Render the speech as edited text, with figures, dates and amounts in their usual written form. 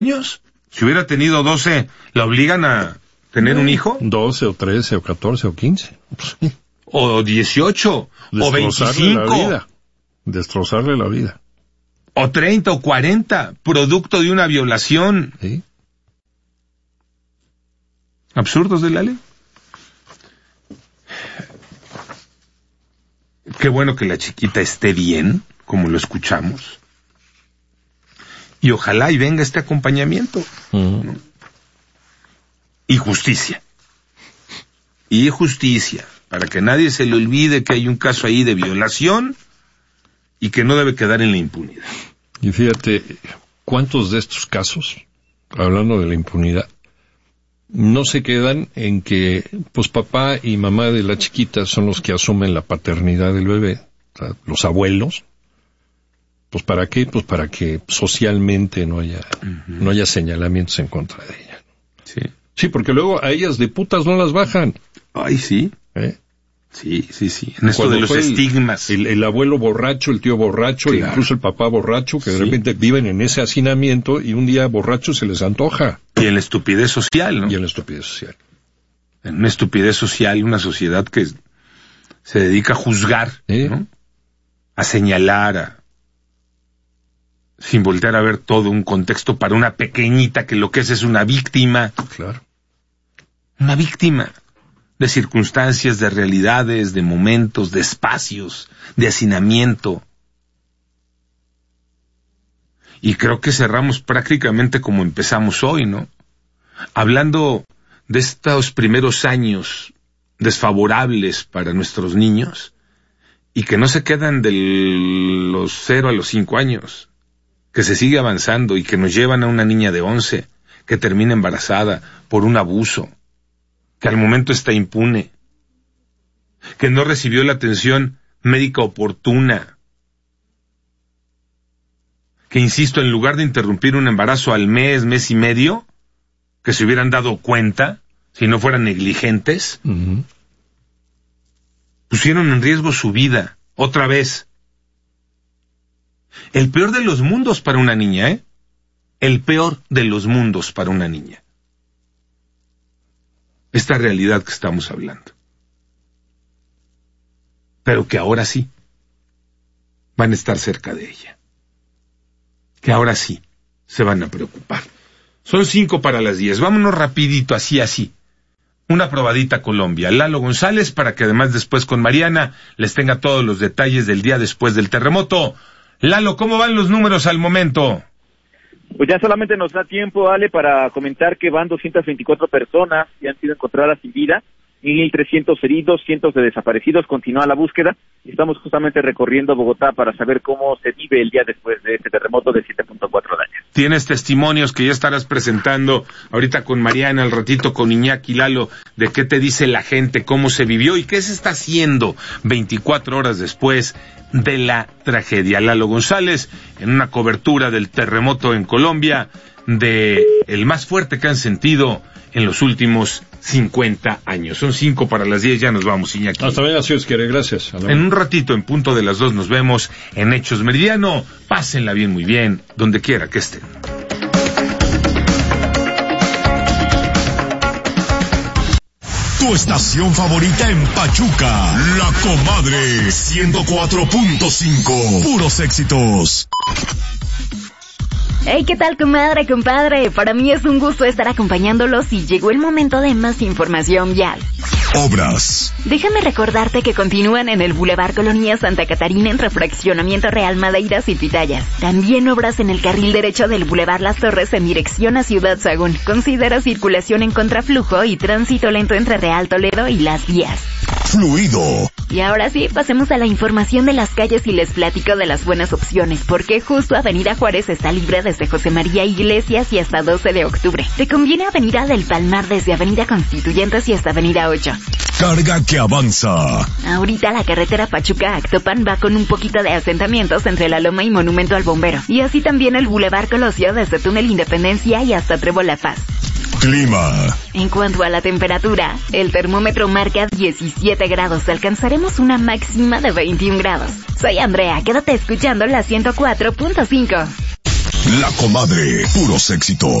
años. Si hubiera tenido 12, ¿la obligan a tener un hijo? 12 o 13 o 14 o 15. O 18, o 25. Destrozarle la vida. O 30 o 40, producto de una violación. ¿Sí? Absurdos de la ley. Qué bueno que la chiquita esté bien, como lo escuchamos. Y ojalá y venga este acompañamiento. ¿No? Y justicia. Y justicia. Para que nadie se le olvide que hay un caso ahí de violación y que no debe quedar en la impunidad. Y fíjate, ¿cuántos de estos casos, hablando de la impunidad, no se quedan en que, pues, papá y mamá de la chiquita son los que asumen la paternidad del bebé, o sea, los abuelos? Pues, ¿para qué? Pues para que socialmente no haya señalamientos en contra de ella. Sí. Sí, porque luego a ellas de putas no las bajan. Ay, sí. Sí. En esto Cuando de los estigmas. El abuelo borracho, el tío borracho, claro. Incluso el papá borracho, que de repente viven en ese hacinamiento y un día borracho se les antoja. Y en la estupidez social, ¿no? Y en la estupidez social. En una estupidez social, una sociedad que se dedica a juzgar, ¿no? A señalar, sin voltear a ver todo un contexto para una pequeñita que lo que es una víctima. Claro. Una víctima de circunstancias, de realidades, de momentos, de espacios, de hacinamiento. Y creo que cerramos prácticamente como empezamos hoy, ¿no? Hablando de estos primeros años desfavorables para nuestros niños y que no se quedan de los 0 a los 5 años, que se sigue avanzando y que nos llevan a una niña de 11 que termina embarazada por un abuso, que al momento está impune, que no recibió la atención médica oportuna, que, insisto, en lugar de interrumpir un embarazo al mes y medio, que se hubieran dado cuenta, si no fueran negligentes, pusieron en riesgo su vida, otra vez. El peor de los mundos para una niña, ¿eh? El peor de los mundos para una niña. Esta realidad que estamos hablando. Pero que ahora sí van a estar cerca de ella. Que ahora sí se van a preocupar. Son 5 para las 10. Vámonos rapidito, así. Una probadita a Colombia. Lalo González, para que además después con Mariana les tenga todos los detalles del día después del terremoto. Lalo, ¿cómo van los números al momento? Pues ya solamente nos da tiempo, Ale, para comentar que van 224 personas que han sido encontradas sin vida, 1,300 heridos, cientos de desaparecidos. Continúa la búsqueda y estamos justamente recorriendo Bogotá para saber cómo se vive el día después de este terremoto de 7.4 daños. Tienes testimonios que ya estarás presentando ahorita con Mariana, al ratito con Iñaki, Lalo, de qué te dice la gente, cómo se vivió y qué se está haciendo 24 horas después de la tragedia. Lalo González, en una cobertura del terremoto en Colombia, de el más fuerte que han sentido en los últimos 50 años. Son 5 para las 10, ya nos vamos, Iñaki. Hasta mañana, si os quiere, gracias. En un ratito, en punto de las 2, nos vemos en Hechos Meridiano. Pásenla bien, muy bien, donde quiera que estén. Tu estación favorita en Pachuca, La Comadre 104.5, puros éxitos. Hey, ¿qué tal, comadre, compadre? Para mí es un gusto estar acompañándolos y llegó el momento de más información vial. Obras. Déjame recordarte que continúan en el Boulevard Colonia Santa Catarina entre Fraccionamiento Real Madeiras y Pitayas. También obras en el carril derecho del Boulevard Las Torres en dirección a Ciudad Sagún. Considera circulación en contraflujo y tránsito lento entre Real Toledo y Las Vías. Fluido. Y ahora sí, pasemos a la información de las calles y les platico de las buenas opciones, porque justo Avenida Juárez está libre desde José María Iglesias y hasta 12 de octubre. Te conviene Avenida del Palmar desde Avenida Constituyentes y hasta Avenida 8. Carga que avanza. Ahorita la carretera Pachuca-Actopan va con un poquito de asentamientos entre La Loma y Monumento al Bombero. Y así también el Boulevard Colosio desde Túnel Independencia y hasta Trébol La Paz. Clima. En cuanto a la temperatura, el termómetro marca 17 grados. Alcanzaremos una máxima de 21 grados. Soy Andrea, quédate escuchando la 104.5. La Comadre, puros éxitos.